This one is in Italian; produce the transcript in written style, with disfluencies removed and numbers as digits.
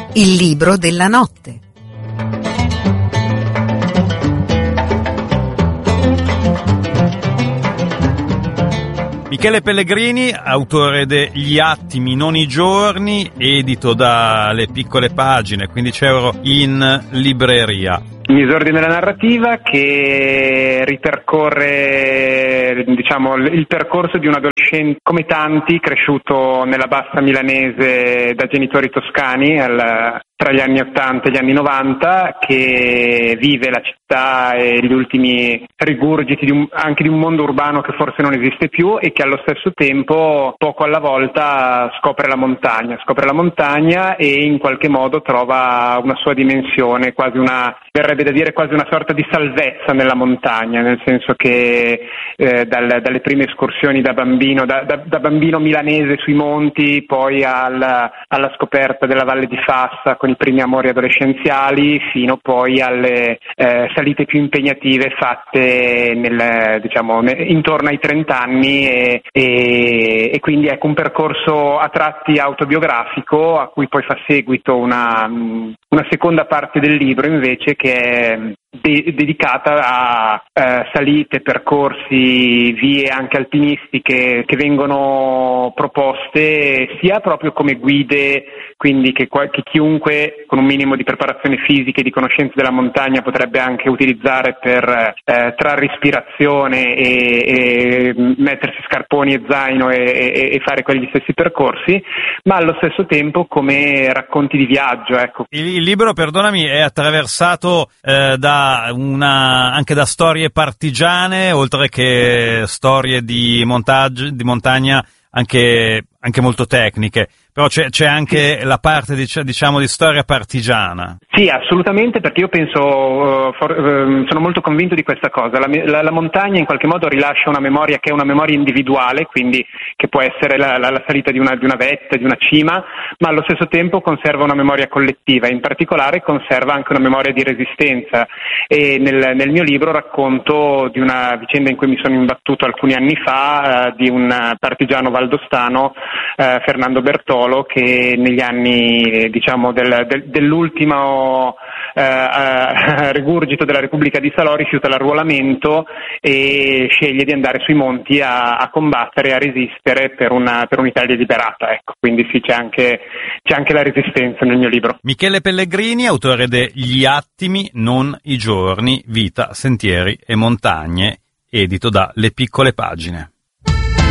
Il libro della notte. Michele Pellegrini, autore de Gli attimi, non i giorni, edito da Le Piccole Pagine, €15 in libreria. Un esordine della narrativa che ripercorre, il percorso di un adolescente come tanti, cresciuto nella bassa milanese da genitori toscani tra gli anni 80 e gli anni 90, che vive la città e gli ultimi rigurgiti anche di un mondo urbano che forse non esiste più, e che allo stesso tempo, poco alla volta, scopre la montagna e in qualche modo trova una sua dimensione, verrebbe da dire quasi una sorta di salvezza nella montagna, nel senso che dalle prime escursioni da bambino milanese sui monti, poi alla scoperta della Valle di Fassa con i primi amori adolescenziali, fino poi alle salite più impegnative fatte intorno ai 30 anni, e quindi ecco un percorso a tratti autobiografico, a cui poi fa seguito una seconda parte del libro invece, che è dedicata a salite, percorsi, vie anche alpinistiche che vengono proposte sia proprio come guide, quindi che chiunque con un minimo di preparazione fisica e di conoscenza della montagna potrebbe anche utilizzare per trarre ispirazione e mettersi scarponi e zaino e fare quegli stessi percorsi, ma allo stesso tempo come racconti di viaggio, ecco. Il libro, perdonami, è attraversato anche da storie partigiane, oltre che storie di montagna anche molto tecniche, però c'è anche la parte di storia partigiana. Sì, assolutamente, perché io penso, sono molto convinto di questa cosa. La montagna in qualche modo rilascia una memoria che è una memoria individuale, quindi che può essere la salita di una vetta, di una cima, ma allo stesso tempo conserva una memoria collettiva, in particolare conserva anche una memoria di resistenza. E nel mio libro racconto di una vicenda in cui mi sono imbattuto alcuni anni fa, di un partigiano valdostano, Fernando Bertolo, che negli anni dell'ultimo rigurgito della Repubblica di Salò rifiuta l'arruolamento e sceglie di andare sui monti a combattere e a resistere per un'Italia liberata, ecco. Quindi sì, c'è anche la resistenza nel mio libro. Michele Pellegrini, autore de Gli attimi, non i giorni, vita, sentieri e montagne, edito da Le Piccole Pagine.